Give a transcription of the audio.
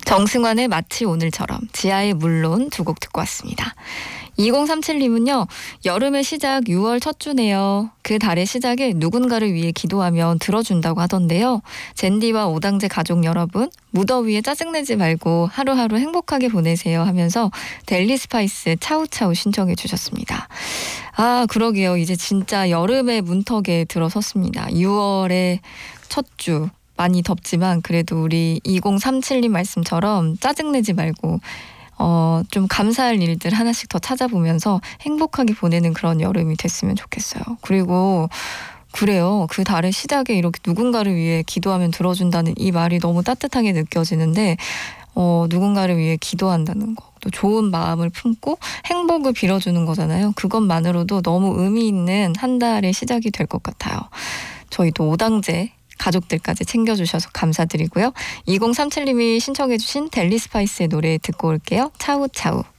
정승환의 마치 오늘처럼, 지하의 물론 두 곡 듣고 왔습니다. 2037님은요. 여름의 시작 6월 첫 주네요. 그 달의 시작에 누군가를 위해 기도하면 들어준다고 하던데요. 젠디와 오당제 가족 여러분, 무더위에 짜증내지 말고 하루하루 행복하게 보내세요 하면서 델리 스파이스 차우차우 신청해 주셨습니다. 아, 그러게요. 이제 진짜 여름의 문턱에 들어섰습니다. 6월의 첫 주. 많이 덥지만 그래도 우리 2037님 말씀처럼 짜증내지 말고 좀 감사할 일들 하나씩 더 찾아보면서 행복하게 보내는 그런 여름이 됐으면 좋겠어요. 그리고 그래요. 그 달의 시작에 이렇게 누군가를 위해 기도하면 들어준다는 이 말이 너무 따뜻하게 느껴지는데 누군가를 위해 기도한다는 거, 또 좋은 마음을 품고 행복을 빌어주는 거잖아요. 그것만으로도 너무 의미 있는 한 달의 시작이 될 것 같아요. 저희도 오당제 가족들까지 챙겨주셔서 감사드리고요. 2037님이 신청해주신 델리 스파이스의 노래 듣고 올게요. 차우차우.